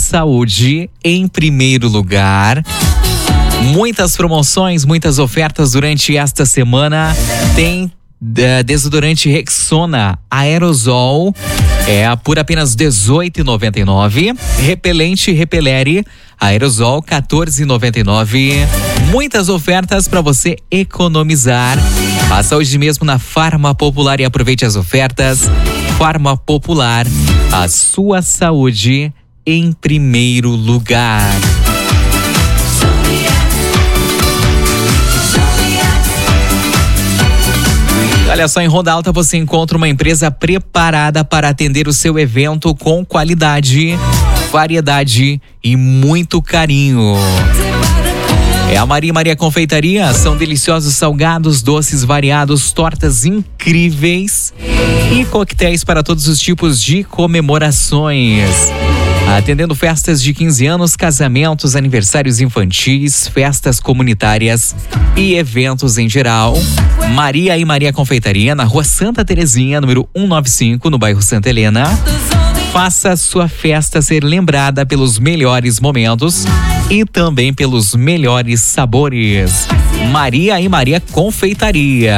saúde em primeiro lugar. Muitas promoções, muitas ofertas durante esta semana. Tem desodorante Rexona Aerosol por apenas R$18,99. Repelente Repelere Aerosol R$14,99. Muitas ofertas para você economizar. Faça hoje mesmo na Farma Popular e aproveite as ofertas. Farma Popular, a sua saúde em primeiro lugar. Olha só, em Ronda Alta você encontra uma empresa preparada para atender o seu evento com qualidade, variedade e muito carinho. É a Maria Confeitaria, são deliciosos salgados, doces variados, tortas incríveis e coquetéis para todos os tipos de comemorações. Atendendo festas de 15 anos, casamentos, aniversários infantis, festas comunitárias e eventos em geral. Maria Confeitaria, na Rua Santa Terezinha, número 195, no bairro Santa Helena. Faça sua festa ser lembrada pelos melhores momentos e também pelos melhores sabores. Maria Confeitaria.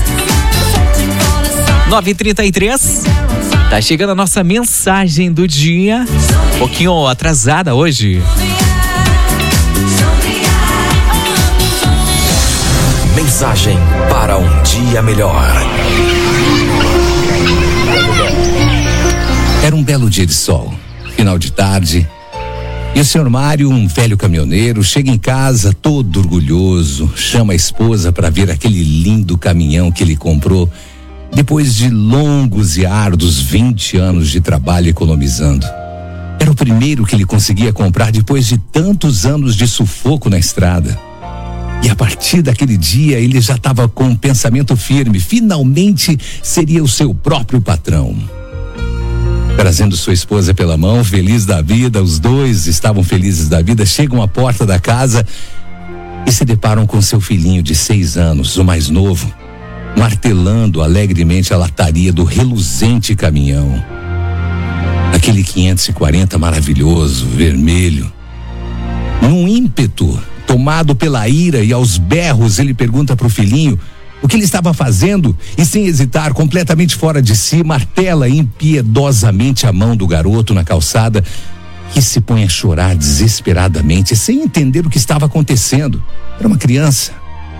9h33. Tá chegando a nossa mensagem do dia. Um pouquinho atrasada hoje. Mensagem para um dia melhor. Era um belo dia de sol, final de tarde, e o senhor Mário, um velho caminhoneiro, chega em casa todo orgulhoso, chama a esposa para ver aquele lindo caminhão que ele comprou depois de longos e árduos 20 anos de trabalho economizando. Era o primeiro que ele conseguia comprar depois de tantos anos de sufoco na estrada. E a partir daquele dia ele já estava com um pensamento firme, finalmente seria o seu próprio patrão. Trazendo sua esposa pela mão, feliz da vida, os dois estavam felizes da vida, chegam à porta da casa e se deparam com seu filhinho de 6 anos, o mais novo, martelando alegremente a lataria do reluzente caminhão. Aquele 540 maravilhoso, vermelho. Num ímpeto, tomado pela ira e aos berros, ele pergunta para o filhinho o que ele estava fazendo e, sem hesitar, completamente fora de si, martela impiedosamente a mão do garoto na calçada, que se põe a chorar desesperadamente, sem entender o que estava acontecendo. Era uma criança.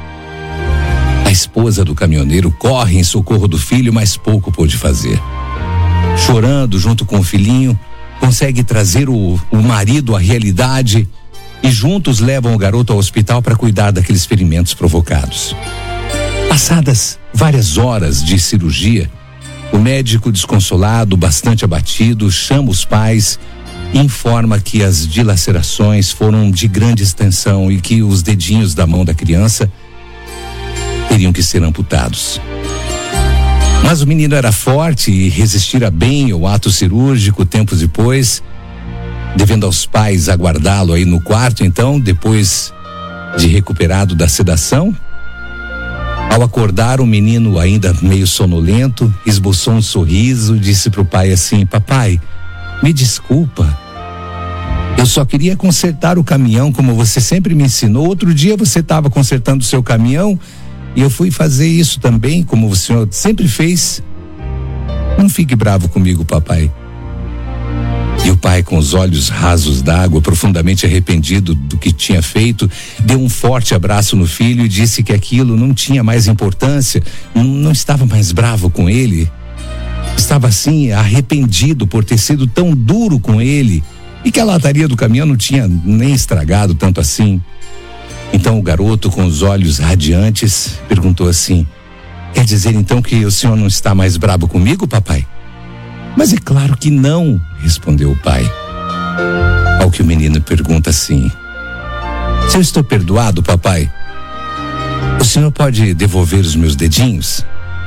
A esposa do caminhoneiro corre em socorro do filho, mas pouco pôde fazer. Chorando junto com o filhinho, consegue trazer o marido à realidade e juntos levam o garoto ao hospital para cuidar daqueles ferimentos provocados. Passadas várias horas de cirurgia, o médico, desconsolado, bastante abatido, chama os pais e informa que as dilacerações foram de grande extensão e que os dedinhos da mão da criança teriam que ser amputados. Mas o menino era forte e resistira bem ao ato cirúrgico tempos depois, devendo aos pais aguardá-lo aí no quarto. Então, depois de recuperado da sedação, ao acordar, o menino, ainda meio sonolento, esboçou um sorriso e disse pro pai assim: papai, me desculpa, eu só queria consertar o caminhão como você sempre me ensinou. Outro dia você estava consertando o seu caminhão e eu fui fazer isso também, como o senhor sempre fez. Não fique bravo comigo, papai. E o pai, com os olhos rasos d'água, profundamente arrependido do que tinha feito, deu um forte abraço no filho e disse que aquilo não tinha mais importância, não estava mais bravo com ele. Estava assim arrependido por ter sido tão duro com ele e que a lataria do caminhão não tinha nem estragado tanto assim. Então o garoto, com os olhos radiantes, perguntou assim: quer dizer então que o senhor não está mais bravo comigo, papai? Mas é claro que não, respondeu o pai. Ao que o menino pergunta assim: se eu estou perdoado, papai, o senhor pode devolver os meus dedinhos?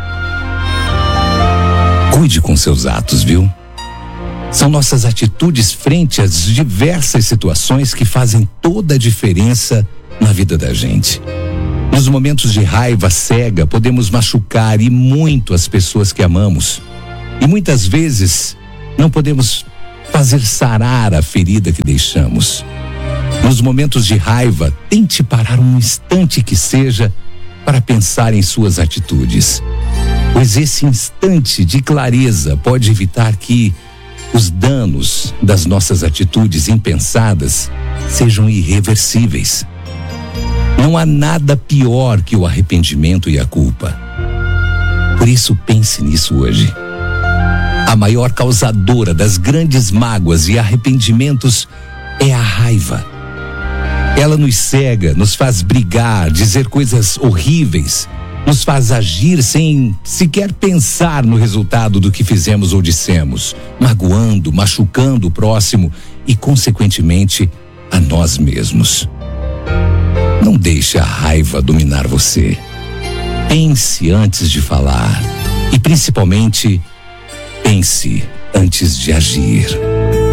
Cuide com seus atos, viu? São nossas atitudes frente às diversas situações que fazem toda a diferença na vida da gente. Nos momentos de raiva cega, podemos machucar e muito as pessoas que amamos. E muitas vezes não podemos fazer sarar a ferida que deixamos. Nos momentos de raiva, tente parar um instante que seja para pensar em suas atitudes, pois esse instante de clareza pode evitar que os danos das nossas atitudes impensadas sejam irreversíveis. Não há nada pior que o arrependimento e a culpa. Por isso, pense nisso hoje. A maior causadora das grandes mágoas e arrependimentos é a raiva. Ela nos cega, nos faz brigar, dizer coisas horríveis, nos faz agir sem sequer pensar no resultado do que fizemos ou dissemos, magoando, machucando o próximo e, consequentemente, a nós mesmos. Não deixe a raiva dominar você. Pense antes de falar e, principalmente, pense antes de agir.